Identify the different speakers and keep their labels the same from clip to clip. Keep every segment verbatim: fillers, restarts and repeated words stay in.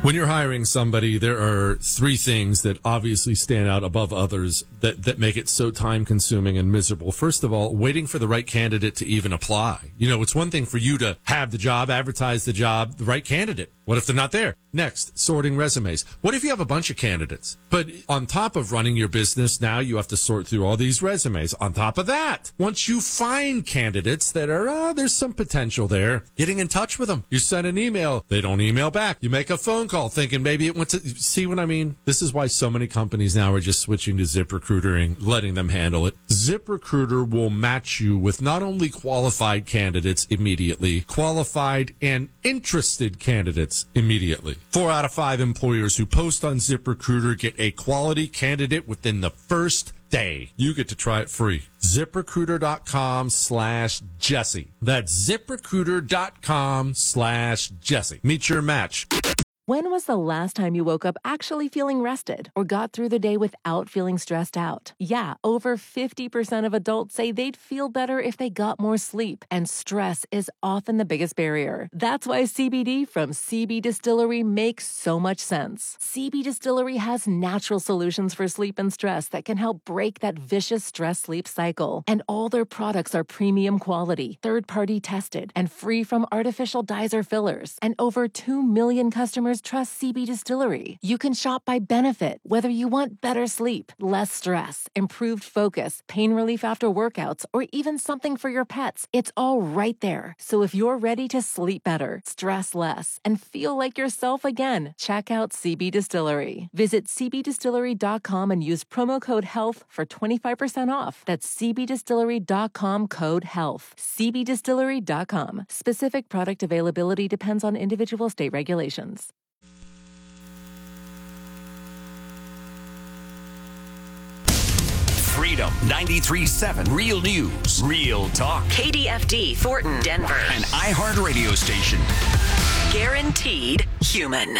Speaker 1: When you're hiring somebody, there are three things that obviously stand out above others that, that make it so time-consuming and miserable. First of all, waiting for the right candidate to even apply. You know, it's one thing for you to have the job, advertise the job, the right candidate. What if they're not there? Next, sorting resumes. What if you have a bunch of candidates? But on top of running your business, now you have to sort through all these resumes. On top of that, once you find candidates that are, oh, there's some potential there, getting in touch with them. You send an email. They don't email back. You make a phone call thinking maybe it went to, see what I mean? This is why so many companies now are just switching to ZipRecruiter and letting them handle it. ZipRecruiter will match you with not only qualified candidates immediately, qualified and interested candidates immediately. Four out of five employers who post on ZipRecruiter get a quality candidate within the first day. You get to try it free. ZipRecruiter.com slash Jesse. That's ZipRecruiter.com slash Jesse. Meet your match.
Speaker 2: When was the last time you woke up actually feeling rested or got through the day without feeling stressed out? Yeah, over fifty percent of adults say they'd feel better if they got more sleep, and stress is often the biggest barrier. That's why C B D from C B Distillery makes so much sense. C B Distillery has natural solutions for sleep and stress that can help break that vicious stress-sleep cycle. And all their products are premium quality, third-party tested, and free from artificial dyes or fillers. And over two million customers trust C B Distillery. You can shop by benefit, whether you want better sleep, less stress, improved focus, pain relief after workouts, or even something for your pets. It's all right there. So if you're ready to sleep better, stress less, and feel like yourself again, check out C B Distillery. Visit C B distillery dot com and use promo code HEALTH for twenty-five percent off. That's C B distillery dot com code HEALTH. C B distillery dot com. Specific product availability depends on individual state regulations.
Speaker 3: Freedom ninety-three point seven. Real news. Real talk.
Speaker 4: K D F D, Thornton, Denver.
Speaker 3: An iHeart radio station.
Speaker 4: Guaranteed human.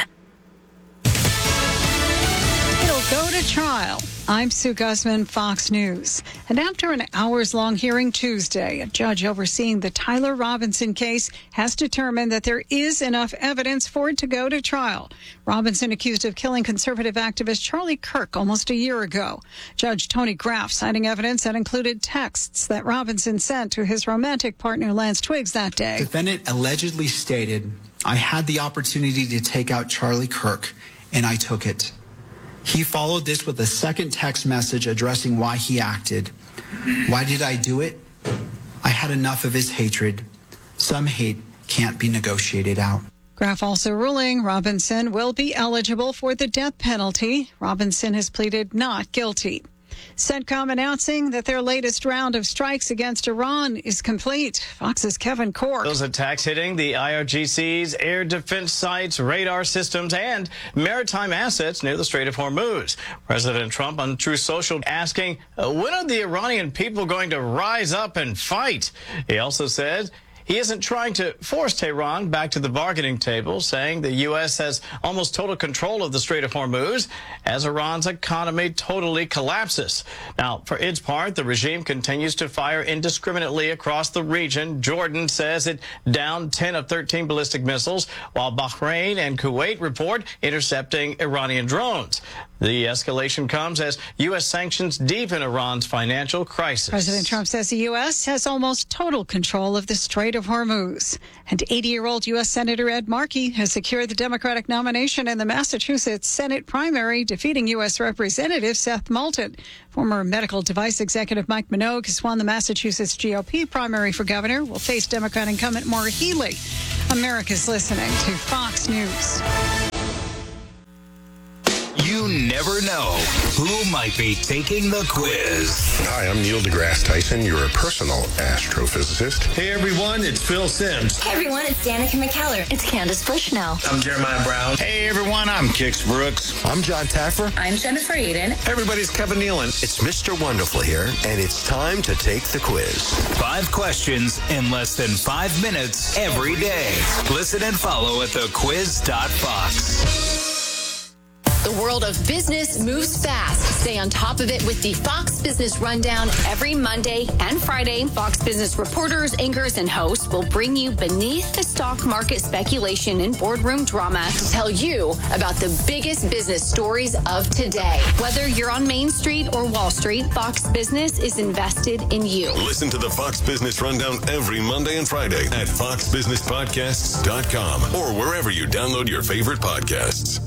Speaker 5: It'll go to trial. I'm Sue Guzman, Fox News. And after an hours-long hearing Tuesday, a judge overseeing the Tyler Robinson case has determined that there is enough evidence for it to go to trial. Robinson accused of killing conservative activist Charlie Kirk almost a year ago. Judge Tony Graff citing evidence that included texts that Robinson sent to his romantic partner Lance Twiggs that day.
Speaker 6: Defendant allegedly stated, "I had the opportunity to take out Charlie Kirk, and I took it." He followed this with a second text message addressing why he acted. "Why did I do it? I had enough of his hatred. Some hate can't be negotiated out."
Speaker 5: Graff also ruling Robinson will be eligible for the death penalty. Robinson has pleaded not guilty. CENTCOM announcing that their latest round of strikes against Iran is complete. Fox's Kevin Cork.
Speaker 7: Those attacks hitting the I R G C's air defense sites, radar systems, and maritime assets near the Strait of Hormuz. President Trump on Truth Social asking, uh, when are the Iranian people going to rise up and fight? He also said he isn't trying to force Tehran back to the bargaining table, saying the U S has almost total control of the Strait of Hormuz as Iran's economy totally collapses. Now, for its part, the regime continues to fire indiscriminately across the region. Jordan says it downed ten of thirteen ballistic missiles, while Bahrain and Kuwait report intercepting Iranian drones. The escalation comes as U S sanctions deepen Iran's financial crisis.
Speaker 5: President Trump says the U S has almost total control of the Strait of Hormuz. And eighty-year-old U S Senator Ed Markey has secured the Democratic nomination in the Massachusetts Senate primary, defeating U S Representative Seth Moulton. Former medical device executive Mike Minogue has won the Massachusetts G O P primary for governor, will face Democrat incumbent Maura Healey. America's listening to Fox News.
Speaker 3: You never know who might be taking the quiz.
Speaker 8: Hi, I'm Neil deGrasse Tyson, your personal astrophysicist.
Speaker 9: Hey everyone, it's Phil Simms.
Speaker 10: Hey everyone, it's Danica McKellar. It's Candace Bushnell.
Speaker 9: I'm Jeremiah Brown.
Speaker 11: Hey everyone, I'm Kix Brooks.
Speaker 12: I'm John Taffer.
Speaker 10: I'm Jennifer Aiden.
Speaker 13: Hey everybody, it's Kevin Nealon.
Speaker 14: It's Mister Wonderful here, and it's time to take the quiz.
Speaker 3: Five questions in less than five minutes every day. Listen and follow at the quiz dot fox.
Speaker 12: The world of business moves fast. Stay on top of it with the Fox Business Rundown every Monday and Friday. Fox Business reporters, anchors, and hosts will bring you beneath the stock market speculation and boardroom drama to tell you about the biggest business stories of today. Whether you're on Main Street or Wall Street, Fox Business is invested in you.
Speaker 13: Listen to the Fox Business Rundown every Monday and Friday at fox business podcasts dot com or wherever you download your favorite podcasts.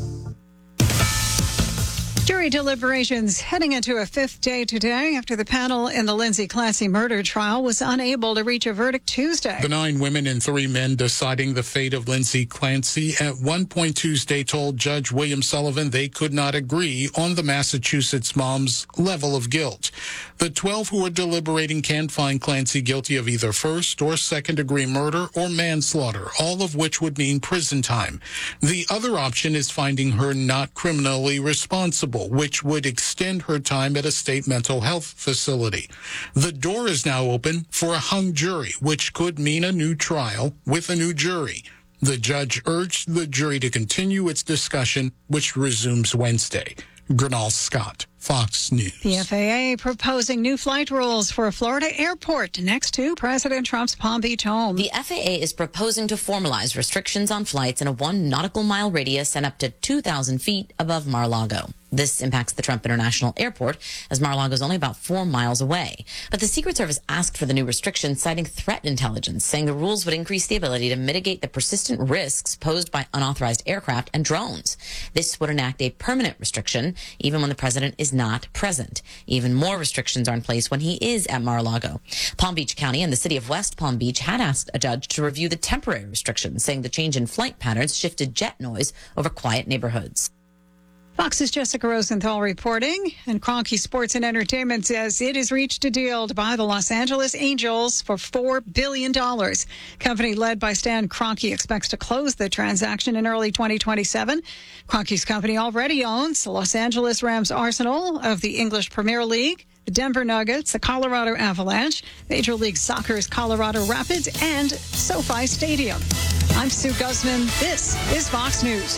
Speaker 5: Jury deliberations heading into a fifth day today after the panel in the Lindsay Clancy murder trial was unable to reach a verdict Tuesday.
Speaker 15: The nine women and three men deciding the fate of Lindsay Clancy at one point Tuesday told Judge William Sullivan they could not agree on the Massachusetts mom's level of guilt. The twelve who are deliberating can find Clancy guilty of either first or second degree murder or manslaughter, all of which would mean prison time. The other option is finding her not criminally responsible, which would extend her time at a state mental health facility. The door is now open for a hung jury, which could mean a new trial with a new jury. The judge urged the jury to continue its discussion, which resumes Wednesday. Gernal Scott, Fox News.
Speaker 5: The F A A proposing new flight rules for a Florida airport next to President Trump's Palm Beach home.
Speaker 16: The F A A is proposing to formalize restrictions on flights in a one nautical mile radius and up to two thousand feet above Mar-a-Lago. This impacts the Trump International Airport, as Mar-a-Lago is only about four miles away. But the Secret Service asked for the new restrictions, citing threat intelligence, saying the rules would increase the ability to mitigate the persistent risks posed by unauthorized aircraft and drones. This would enact a permanent restriction, even when the president is not present. Even more restrictions are in place when he is at Mar-a-Lago. Palm Beach County and the city of West Palm Beach had asked a judge to review the temporary restrictions, saying the change in flight patterns shifted jet noise over quiet neighborhoods.
Speaker 5: Fox's Jessica Rosenthal reporting, and Kroenke Sports and Entertainment says it has reached a deal to buy the Los Angeles Angels for four billion dollars. Company led by Stan Kroenke expects to close the transaction in early twenty twenty-seven. Kroenke's company already owns the Los Angeles Rams Arsenal of the English Premier League, the Denver Nuggets, the Colorado Avalanche, Major League Soccer's Colorado Rapids, and SoFi Stadium. I'm Sue Guzman. This is Fox News.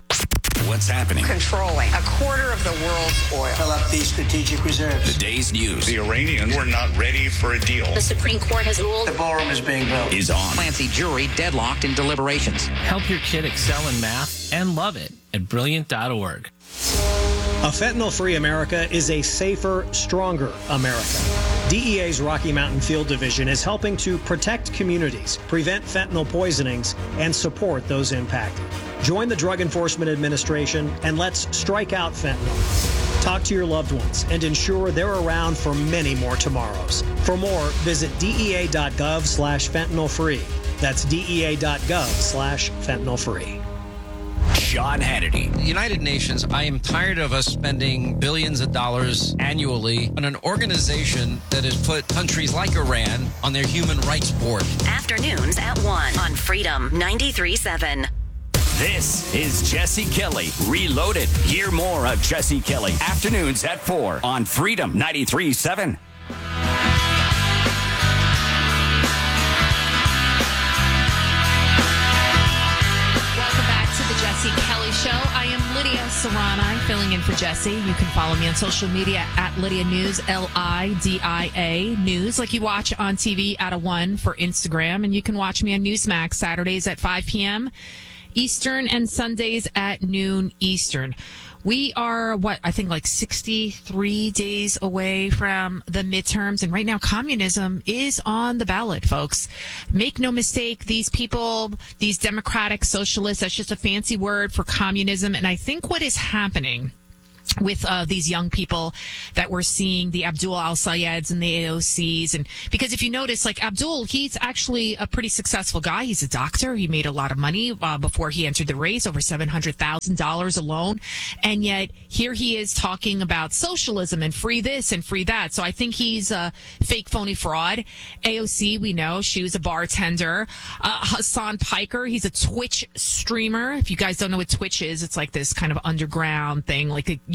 Speaker 3: What's happening?
Speaker 17: Controlling a quarter of the world's oil.
Speaker 18: Fill up these strategic reserves.
Speaker 3: The day's news.
Speaker 9: The Iranians were not ready for a deal.
Speaker 10: The Supreme Court has ruled.
Speaker 18: The ballroom is being built.
Speaker 3: Is on.
Speaker 19: Clancy jury deadlocked in deliberations.
Speaker 20: Help your kid excel in math and love it at brilliant dot org.
Speaker 21: A fentanyl-free America is a safer, stronger America. D E A's Rocky Mountain Field Division is helping to protect communities, prevent fentanyl poisonings, and support those impacted. Join the Drug Enforcement Administration and let's strike out fentanyl. Talk to your loved ones and ensure they're around for many more tomorrows. For more, visit dea.gov slash fentanyl free. That's dea.gov slash fentanyl free.
Speaker 3: Sean Hannity.
Speaker 22: The United Nations, I am tired of us spending billions of dollars annually on an organization that has put countries like Iran on their human rights board.
Speaker 4: Afternoons at one on Freedom ninety-three point seven.
Speaker 3: This is Jesse Kelly Reloaded. Hear more of Jesse Kelly afternoons at four on Freedom ninety-three point seven.
Speaker 23: Jesse Kelly Show. I am Lydia Serrani, filling in for Jesse. You can follow me on social media at Lydia News, L I D I A News, like you watch on T V at a one for Instagram. And you can watch me on Newsmax Saturdays at five p.m. Eastern and Sundays at noon Eastern. We are, what, I think like sixty-three days away from the midterms. And right now, communism is on the ballot, folks. Make no mistake, these people, these democratic socialists, that's just a fancy word for communism. And I think what is happening with uh, these young people that we're seeing, the Abdul Al-Sayeds and the A O Cs. And because if you notice, like Abdul, he's actually a pretty successful guy. He's a doctor. He made a lot of money uh, before he entered the race, over seven hundred thousand dollars alone. And yet here he is talking about socialism and free this and free that. So I think he's a fake, phony fraud. A O C, we know, she was a bartender. Uh, Hassan Piker, he's a Twitch streamer. If you guys don't know what Twitch is, it's like this kind of underground thing, like a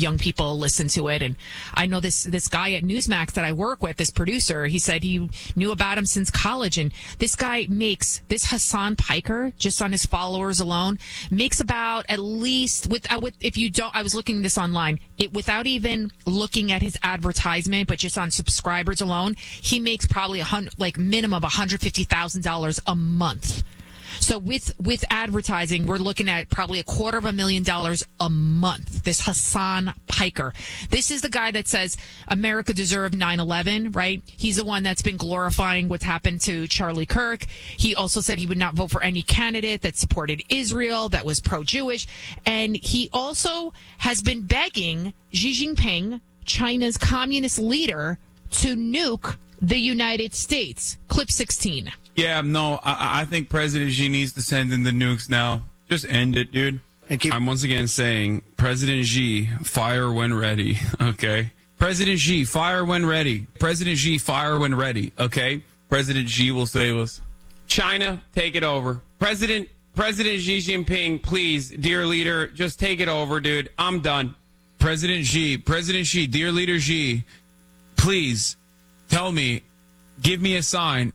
Speaker 23: young people listen to it. And I know this this guy at Newsmax that I work with, this producer, he said he knew about him since college. And this guy makes, this Hassan Piker, just on his followers alone, makes about at least, with, with if you don't, I was looking this online, it without even looking at his advertisement, but just on subscribers alone, he makes probably a hundred, like minimum of one hundred fifty thousand dollars a month. So with with advertising, we're looking at probably a quarter of a million dollars a month. This Hassan Piker. This is the guy that says America deserved nine eleven, right? He's the one that's been glorifying what's happened to Charlie Kirk. He also said he would not vote for any candidate that supported Israel, that was pro-Jewish. And he also has been begging Xi Jinping, China's communist leader, to nuke the United States. Clip sixteen.
Speaker 1: Yeah, no, I, I think President Xi needs to send in the nukes now. Just end it, dude. Keep- I'm once again saying, President Xi, fire when ready, okay? President Xi, fire when ready. President Xi, fire when ready, okay? President Xi will save us. China, take it over. President President Xi Jinping, please, dear leader, just take it over, dude. I'm done. President Xi, President Xi, dear leader Xi, please tell me, give me a sign.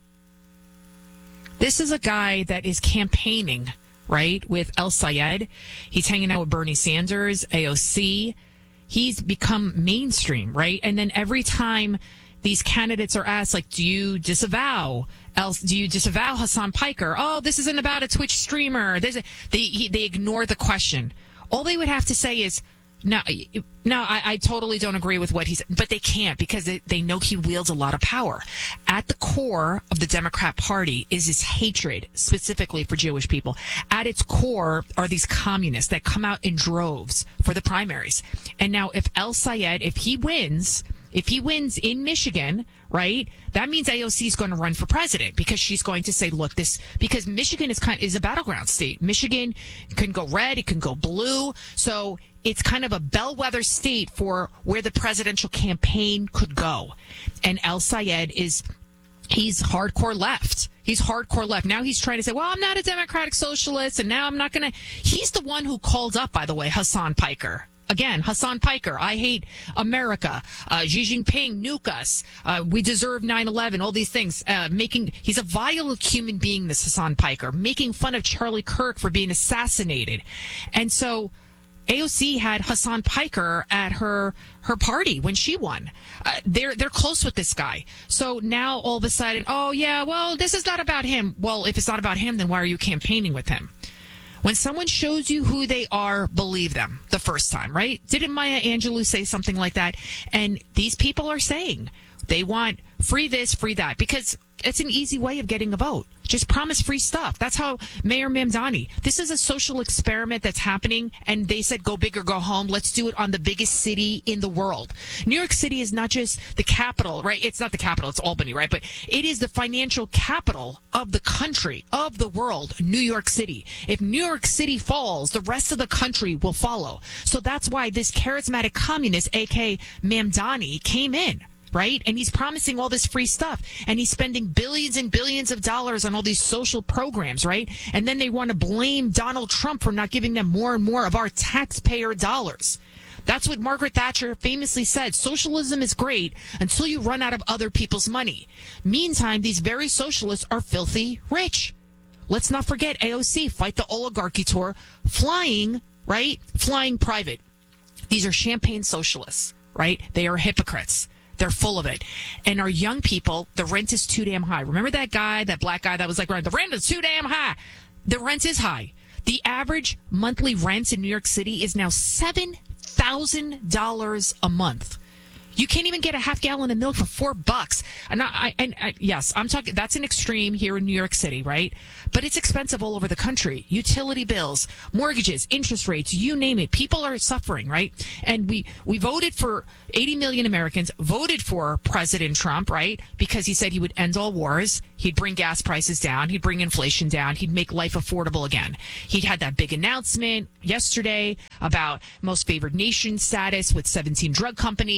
Speaker 23: This is a guy that is campaigning, right, with El Sayed. He's hanging out with Bernie Sanders, A O C. He's become mainstream, right? And then every time these candidates are asked, like, do you disavow else do you disavow Hassan Piker? Oh, this isn't about a Twitch streamer. There's a, they he, they ignore the question. All they would have to say is, no, no, I, I totally don't agree with what he's, but they can't because they, they know he wields a lot of power. At the core of the Democrat Party is this hatred specifically for Jewish people. At its core are these communists that come out in droves for the primaries. And now if El Sayed, if he wins, if he wins in Michigan, right, that means A O C is going to run for president because she's going to say, look, this, because Michigan is kind is a battleground state. Michigan can go red, it can go blue. So it's kind of a bellwether state for where the presidential campaign could go. And El Sayed is, he's hardcore left. He's hardcore left. Now he's trying to say, well, I'm not a democratic socialist, and now I'm not going to. He's the one who called up, by the way, Hassan Piker. Again, Hassan Piker, I hate America. Uh, Xi Jinping, nuke us. Uh, we deserve nine eleven, all these things. Uh, making He's a vile human being, this Hassan Piker, making fun of Charlie Kirk for being assassinated. And so A O C had Hassan Piker at her her party when she won. Uh, they're they're close with this guy. So now all of a sudden, oh, yeah, well, this is not about him. Well, if it's not about him, then why are you campaigning with him? When someone shows you who they are, believe them the first time, right? Didn't Maya Angelou say something like that? And these people are saying they want free this, free that, because it's an easy way of getting a vote. Just promise free stuff. That's how Mayor Mamdani, this is a social experiment that's happening, and they said go big or go home. Let's do it on the biggest city in the world. New York City is not just the capital, right? It's not the capital, it's Albany, right? But it is the financial capital of the country, of the world, New York City. If New York City falls, the rest of the country will follow. So that's why this charismatic communist, a k a. Mamdani, came in. Right? And he's promising all this free stuff. And he's spending billions and billions of dollars on all these social programs, right? And then they want to blame Donald Trump for not giving them more and more of our taxpayer dollars. That's what Margaret Thatcher famously said. Socialism is great until you run out of other people's money. Meantime, these very socialists are filthy rich. Let's not forget A O C, Fight the Oligarchy Tour, flying, right? Flying private. These are champagne socialists, right? They are hypocrites. They're full of it. And our young people, the rent is too damn high. Remember that guy, that black guy that was like, the rent is too damn high. The rent is high. The average monthly rent in New York City is now seven thousand dollars a month. You can't even get a half gallon of milk for four bucks. And I, and I, yes, I'm talking, that's an extreme here in New York City, right? But it's expensive all over the country. Utility bills, mortgages, interest rates, you name it. People are suffering, right? And we, we voted for eighty million Americans, voted for President Trump, right? Because he said he would end all wars. He'd bring gas prices down. He'd bring inflation down. He'd make life affordable again. He'd had that big announcement yesterday about most favored nation status with seventeen drug companies. He's promised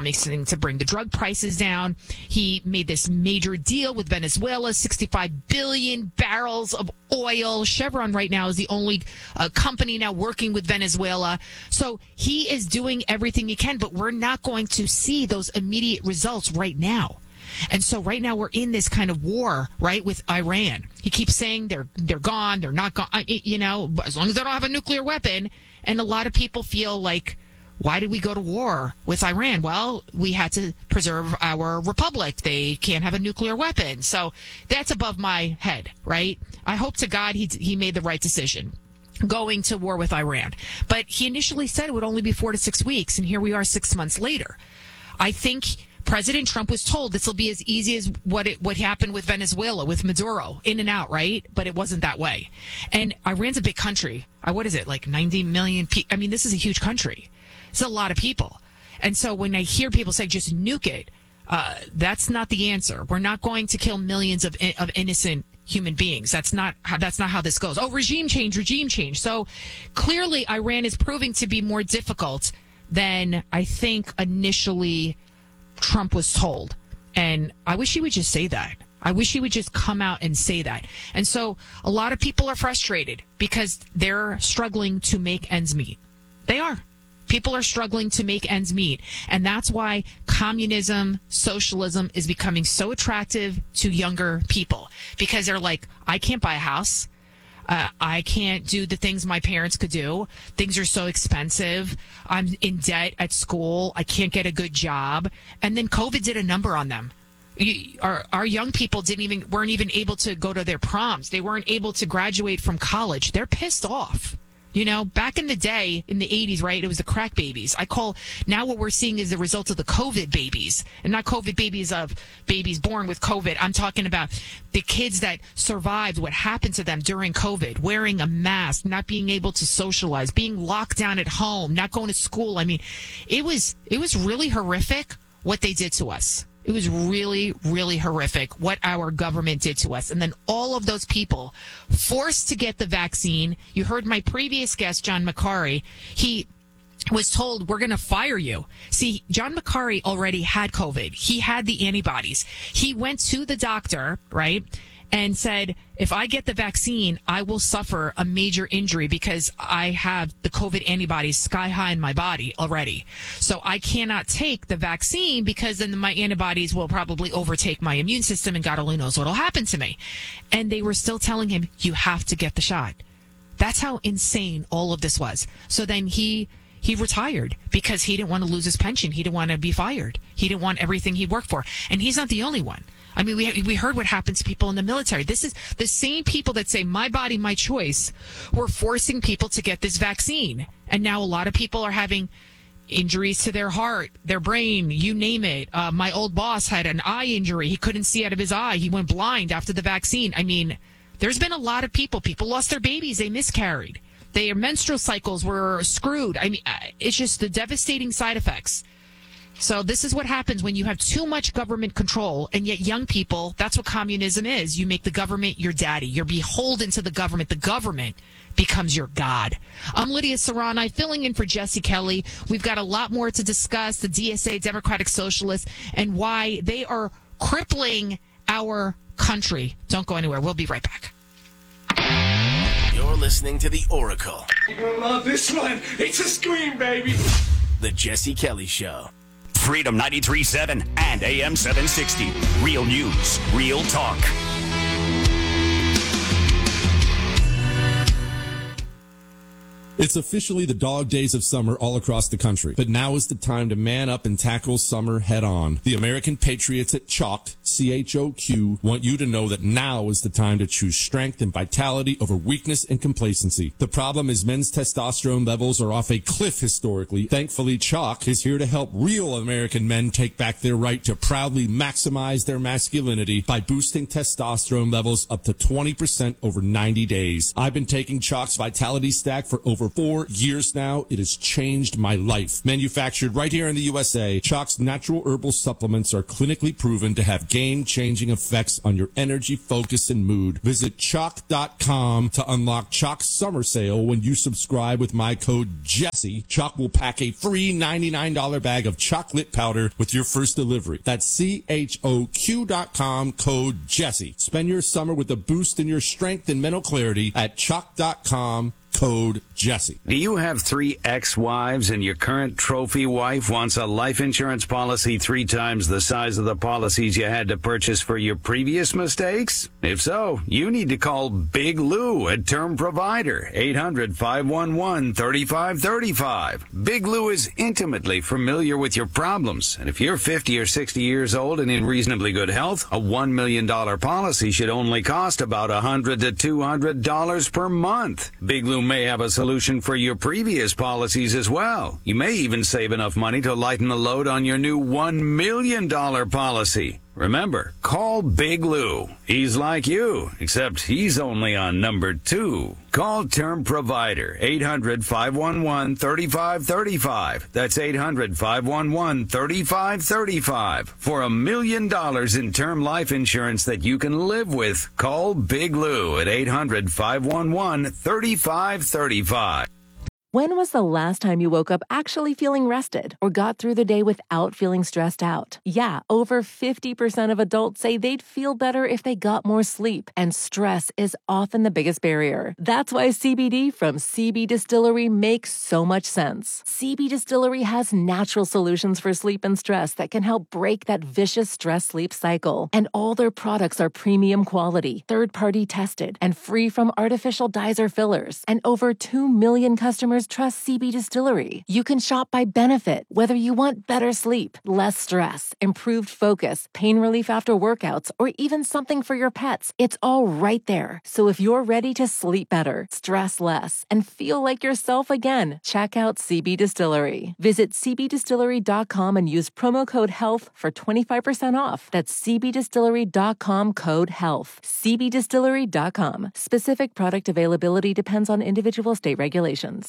Speaker 23: promising to bring the drug prices down. He made this major deal with Venezuela, sixty-five billion barrels of oil. Chevron right now is the only uh, company now working with Venezuela. So he is doing everything he can, but we're not going to see those immediate results right now. And so right now we're in this kind of war, right, with Iran. He keeps saying they're they're gone, they're not gone, you know, as long as they don't have a nuclear weapon. And a lot of people feel like, why did we go to war with Iran? Well, we had to preserve our republic. They can't have a nuclear weapon. So that's above my head, right? I hope to God he he made the right decision going to war with Iran. But he initially said it would only be four to six weeks, and here we are six months later. I think President Trump was told this will be as easy as what it, what happened with Venezuela, with Maduro, in and out, right? But it wasn't that way. And Iran's a big country. Uh, what is it, like ninety million people? I mean, this is a huge country. It's a lot of people. And so when I hear people say just nuke it, uh, that's not the answer. We're not going to kill millions of of innocent human beings. That's not how, that's not how this goes. Oh, regime change, regime change. So clearly Iran is proving to be more difficult than I think initially Trump was told. And I wish he would just say that. I wish he would just come out and say that. And so a lot of people are frustrated because they're struggling to make ends meet. They are. People are struggling to make ends meet. And that's why communism, socialism is becoming so attractive to younger people, because they're like, I can't buy a house. Uh, I can't do the things my parents could do. Things are so expensive. I'm in debt at school. I can't get a good job. And then COVID did a number on them. You, our, our young people didn't even weren't even able to go to their proms. They weren't able to graduate from college. They're pissed off. You know, back in the day, in the eighties, right, it was the crack babies. I call, now what we're seeing is the result of the COVID babies. And not COVID babies of babies born with COVID. I'm talking about the kids that survived what happened to them during COVID, wearing a mask, not being able to socialize, being locked down at home, not going to school. I mean, it was it was really horrific what they did to us. It was really, really horrific what our government did to us. And then all of those people forced to get the vaccine. You heard my previous guest, John McCarry. He was told, we're going to fire you. See, John McCarry already had COVID. He had the antibodies. He went to the doctor, right, and said, if I get the vaccine, I will suffer a major injury because I have the COVID antibodies sky high in my body already. So I cannot take the vaccine because then my antibodies will probably overtake my immune system and God only knows what will happen to me. And they were still telling him, you have to get the shot. That's how insane all of this was. So then he he retired because he didn't want to lose his pension. He didn't want to be fired. He didn't want everything he worked for. And he's not the only one. I mean, we we heard what happens to people in the military. This is the same people that say, my body, my choice, were forcing people to get this vaccine. And now a lot of people are having injuries to their heart, their brain, you name it. Uh, my old boss had an eye injury. He couldn't see out of his eye. He went blind after the vaccine. I mean, there's been a lot of people. People lost their babies. They miscarried. Their menstrual cycles were screwed. I mean, it's just the devastating side effects. So this is what happens when you have too much government control, and yet young people, that's what communism is. You make the government your daddy. You're beholden to the government. The government becomes your God. I'm Lydia Serrani, filling in for Jesse Kelly. We've got a lot more to discuss, the D S A, Democratic Socialists, and why they are crippling our country. Don't go anywhere. We'll be right back.
Speaker 2: You're listening to The Oracle.
Speaker 6: You're going to love this one. It's a scream, baby.
Speaker 2: The Jesse Kelly Show.
Speaker 3: Freedom ninety-three point seven and A M seven sixty. Real news, real talk.
Speaker 7: It's officially the dog days of summer all across the country. But now is the time to man up and tackle summer head on. The American Patriots at Chalk, C H O Q, want you to know that now is the time to choose strength and vitality over weakness and complacency. The problem is men's testosterone levels are off a cliff historically. Thankfully, Chalk is here to help real American men take back their right to proudly maximize their masculinity by boosting testosterone levels up to twenty percent over ninety days. I've been taking Chalk's Vitality Stack for over for four years now. It has changed my life. Manufactured right here in the U S A, Choq's natural herbal supplements are clinically proven to have game-changing effects on your energy, focus, and mood. Visit Choq dot com to unlock Choq's summer sale. When you subscribe with my code Jesse, Choq will pack a free ninety-nine dollars bag of chocolate powder with your first delivery. That's C H O Q dot com, code Jesse. Spend your summer with a boost in your strength and mental clarity at Choq dot com. Code Jesse.
Speaker 8: Do you have three ex-wives and your current trophy wife wants a life insurance policy three times the size of the policies you had to purchase for your previous mistakes? If so, you need to call Big Lou at Term Provider, eight hundred, five one one, three five three five. Big Lou is intimately familiar with your problems, and if you're fifty or sixty years old and in reasonably good health, a one million dollars policy should only cost about one hundred to two hundred dollars per month. Big Lou may have a solution for your previous policies as well. You may even save enough money to lighten the load on your new one million dollars policy. Remember, call Big Lou. He's like you, except he's only on number two. Call Term Provider, eight hundred, five one one, three five three five. That's eight hundred, five one one, three five three five. For a million dollars in term life insurance that you can live with, call Big Lou at eight hundred, five one one, three five three five.
Speaker 11: When was the last time you woke up actually feeling rested or got through the day without feeling stressed out? Yeah, over fifty percent of adults say they'd feel better if they got more sleep, and stress is often the biggest barrier. That's why C B D from C B Distillery makes so much sense. C B Distillery has natural solutions for sleep and stress that can help break that vicious stress-sleep cycle. And all their products are premium quality, third-party tested, and free from artificial dyes or fillers. And over two million customers trust C B Distillery. You can shop by benefit, whether you want better sleep, less stress, improved focus, pain relief after workouts, or even something for your pets. It's all right there. So if you're ready to sleep better, stress less, and feel like yourself again, check out C B Distillery. Visit C B distillery dot com and use promo code HEALTH for twenty-five percent off. That's C B distillery dot com, code HEALTH. C B distillery dot com. Specific product availability depends on individual state regulations.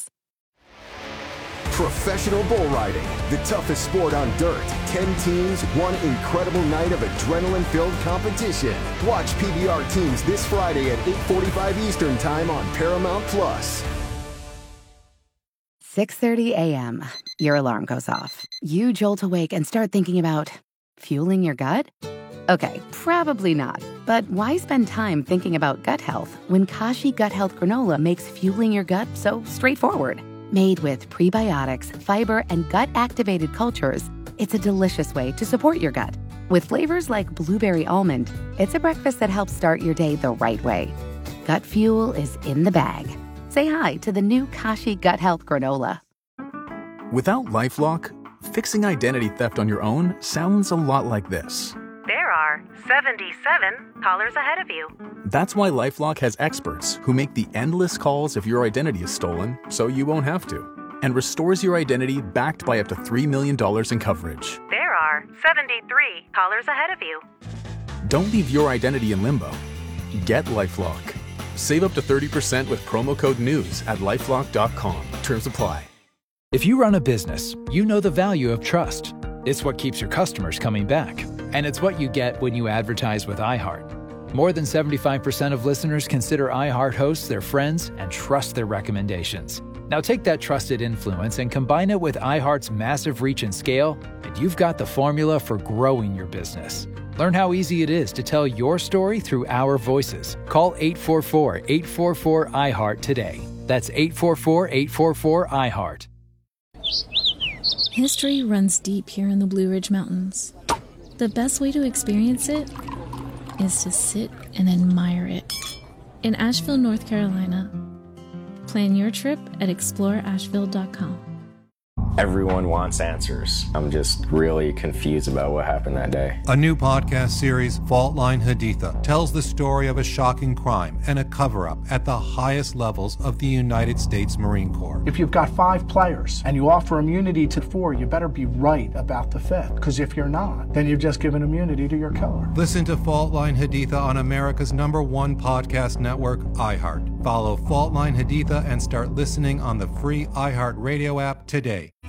Speaker 14: Professional bull riding, the toughest sport on dirt. Ten teams, one incredible night of adrenaline-filled competition. Watch P B R teams this Friday at eight forty-five Eastern Time on Paramount Plus.
Speaker 24: six thirty a.m. Your alarm goes off. You jolt awake and start thinking about fueling your gut? Okay, probably not. But why spend time thinking about gut health when Kashi Gut Health Granola makes fueling your gut so straightforward? Made with prebiotics, fiber, and gut-activated cultures, it's a delicious way to support your gut. With flavors like blueberry almond, it's a breakfast that helps start your day the right way. Gut fuel is in the bag. Say hi to the new Kashi Gut Health Granola.
Speaker 25: Without LifeLock, fixing identity theft on your own sounds a lot like this.
Speaker 26: There are seventy-seven callers ahead of you.
Speaker 25: That's why LifeLock has experts who make the endless calls if your identity is stolen, so you won't have to, and restores your identity backed by up to three million dollars in coverage.
Speaker 26: There are seventy-three callers ahead of you.
Speaker 25: Don't leave your identity in limbo. Get LifeLock. Save up to thirty percent with promo code NEWS at lifelock dot com. Terms apply.
Speaker 27: If you run a business, you know the value of trust. It's what keeps your customers coming back. And it's what you get when you advertise with iHeart. More than seventy-five percent of listeners consider iHeart hosts their friends and trust their recommendations. Now take that trusted influence and combine it with iHeart's massive reach and scale, and you've got the formula for growing your business. Learn how easy it is to tell your story through our voices. Call eight four four, eight four four, I heart today. That's eight four four, eight four four, I heart.
Speaker 28: History runs deep here in the Blue Ridge Mountains. The best way to experience it is to sit and admire it. In Asheville, North Carolina. Plan your trip at explore asheville dot com.
Speaker 29: Everyone wants answers. I'm just really confused about what happened that day.
Speaker 30: A new podcast series, Fault Line Haditha, tells the story of a shocking crime and a cover-up at the highest levels of the United States Marine Corps.
Speaker 31: If you've got five players and you offer immunity to four, you better be right about the fifth. Because if you're not, then you've just given immunity to your killer.
Speaker 30: Listen to Fault Line Haditha on America's number one podcast network, iHeart. Follow Fault Line Haditha and start listening on the free iHeartRadio app today.